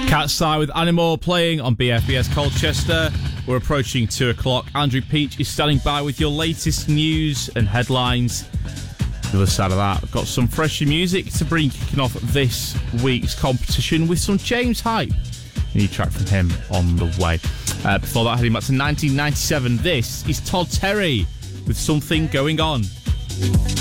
Cat's Eye with Animal playing on BFBS Colchester. We're approaching 2 o'clock. Andrew Peach is standing by with your latest news and headlines. The other side of that, I've got some fresh music to bring, kicking off this week's competition with some James Hype. A new track from him on the way. Before that, heading back to 1997, this is Todd Terry with Something Going On.